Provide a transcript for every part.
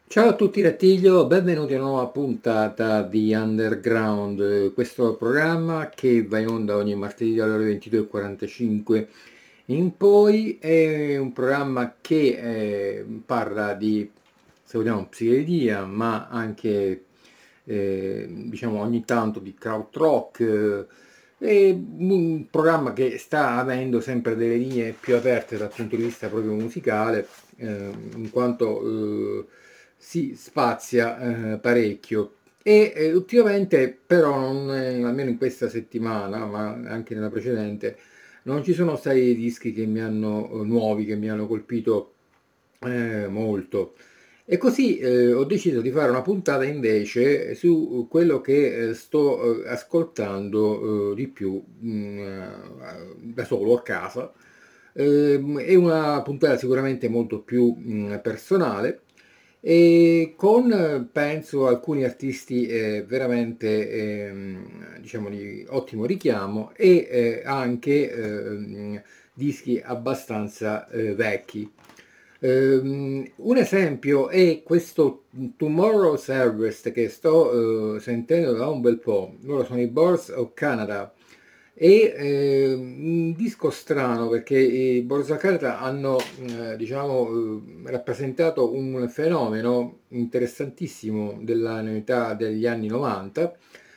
Ciao a tutti da Tiglio, benvenuti a una nuova puntata di Underground, questo programma che va in onda ogni martedì alle ore 22:45 in poi. È un programma che parla di, se vogliamo, psichedelia, ma anche diciamo ogni tanto di krautrock. È un programma che sta avendo sempre delle linee più aperte dal punto di vista proprio musicale, in quanto si spazia parecchio. Ultimamente però, almeno in questa settimana, ma anche nella precedente, non ci sono stati dei dischi che mi hanno, nuovi, che mi hanno colpito molto. E così ho deciso di fare una puntata invece su quello che sto ascoltando di più da solo a casa. È una puntata sicuramente molto più personale e con, penso, alcuni artisti veramente, diciamo, di ottimo richiamo e anche dischi abbastanza vecchi. Un esempio è questo Tomorrow's Harvest che sto sentendo da un bel po'. Loro sono i Birds of Canada. È un disco strano perché i Birds of Canada hanno, diciamo, rappresentato un fenomeno interessantissimo dell'età degli anni 90,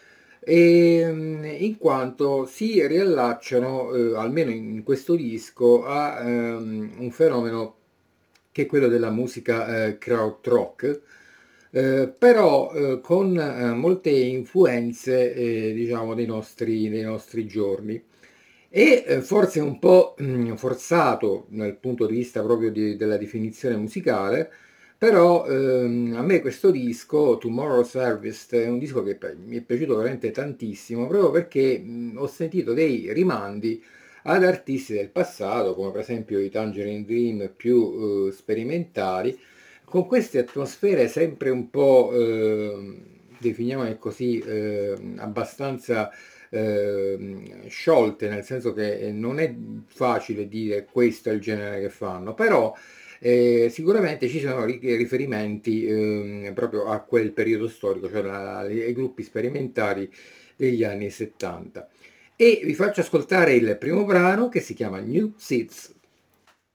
in quanto si riallacciano, almeno in questo disco, a un fenomeno che è quello della musica krautrock, però con molte influenze, diciamo, dei nostri giorni. E forse un po' forzato dal punto di vista proprio della definizione musicale, però a me questo disco, Tomorrow's Harvest, è un disco che mi è piaciuto veramente tantissimo, proprio perché ho sentito dei rimandi ad artisti del passato, come per esempio i Tangerine Dream più sperimentali, con queste atmosfere sempre un po', definiamole così, abbastanza sciolte, nel senso che non è facile dire questo è il genere che fanno, però sicuramente ci sono riferimenti proprio a quel periodo storico, cioè ai gruppi sperimentali degli anni 70. E vi faccio ascoltare il primo brano che si chiama New Seeds.